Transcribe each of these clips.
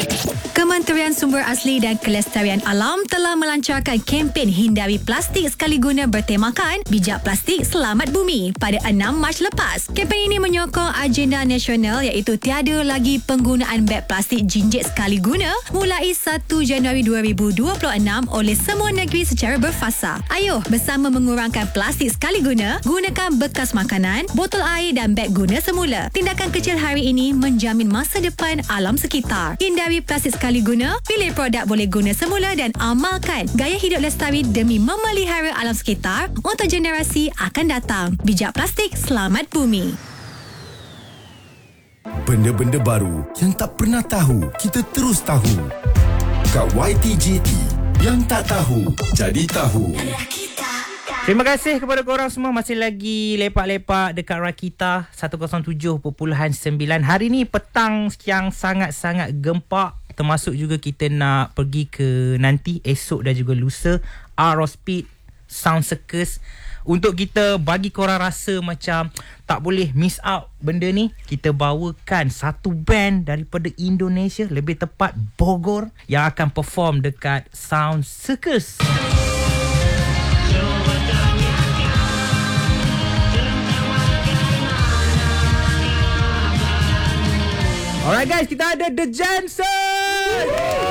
Kementerian Sumber Asli dan Kelestarian Alam telah melancarkan kempen hindari plastik sekali guna bertemakan Bijak Plastik Selamat Bumi pada 6 Mac lepas. Kempen ini menyokong agenda nasional iaitu tiada lagi penggunaan beg plastik jinjit sekali guna mulai 1 Januari 2026 oleh semua negeri secara berfasa. Ayuh bersama mengurangkan plastik sekali guna, gunakan bekas makanan, botol air dan beg guna semula. Tindakan kecil hari ini menjamin masa depan alam sekitar. Hindari plastik sekali guna, pilih produk boleh guna semula dan amalkan gaya hidup lestari demi memelihara alam sekitar untuk generasi akan datang. Bijak Plastik Selamat Bumi. Benda-benda baru yang tak pernah tahu, kita terus tahu. Kat YTJT, yang tak tahu, jadi tahu. Terima kasih kepada korang semua masih lagi lepak-lepak dekat Rakita 107.9. Hari ni petang yang sangat-sangat gempak. Termasuk juga kita nak pergi ke nanti esok dan juga lusa Aerospeed Sound Circus. Untuk kita bagi korang rasa macam tak boleh miss out benda ni, kita bawakan satu band daripada Indonesia, lebih tepat Bogor, yang akan perform dekat Sound Circus. Alright guys, kita ada The Jensen.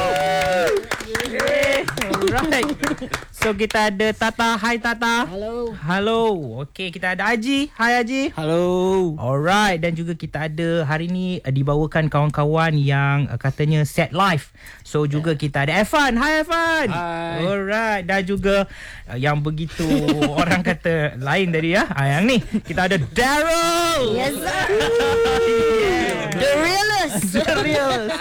Alright. So kita ada Tata. Hai Tata. Hello. Okay, kita ada Haji. Hai Haji. Hello. Alright, dan juga kita ada hari ni dibawakan kawan-kawan yang katanya set live. So juga kita ada Evan. Hai Evan. Hai. Alright, dan juga yang begitu orang kata lain tadi ya. Yang ni kita ada Daryl. Yes sir. Yeah. The realest. The realest.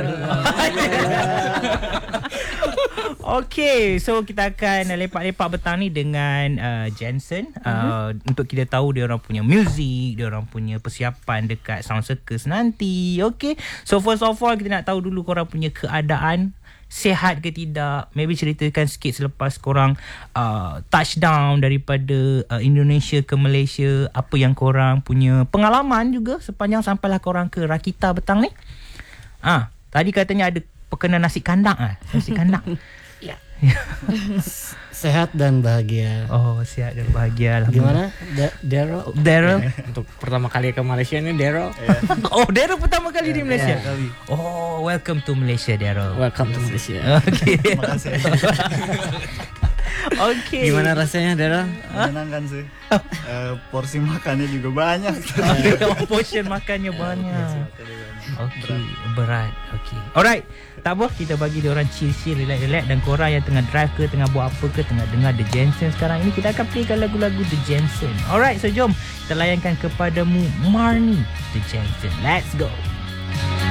Okay, so kita akan lepak-lepak petang ni dengan Jensen untuk kita tahu dia orang punya muzik, dia orang punya persiapan dekat Sound Circus nanti. Okay, so first of all kita nak tahu dulu korang punya keadaan, sihat ke tidak. Maybe ceritakan sikit selepas korang touchdown daripada Indonesia ke Malaysia, apa yang korang punya pengalaman juga sepanjang sampailah korang ke Rakita petang ni. Tadi katanya ada perkena nasi kandang. Nasi kandang. Ya. Sehat dan bahagia. Oh, sihat dan bahagia. Gimana? Daryl? Untuk pertama kali ke Malaysia ni Daryl. Oh, Daryl pertama kali di Malaysia. Oh, welcome to Malaysia Daryl. Welcome to Malaysia. Okay. Terima kasih. Okay. Gimana rasanya Daryl? Menyenangkan sih. Porsi makannya juga banyak. Portion makannya banyak. Okay, berat. Okay. Alright. Tak apa, kita bagi dia orang chill-chill, relax-relax. Dan korang yang tengah drive ke, tengah buat apa ke, tengah dengar The Jensen sekarang ini, kita akan playkan lagu-lagu The Jensen. Alright, so jom kita layankan kepadamu Marnie The Jensen. Let's go.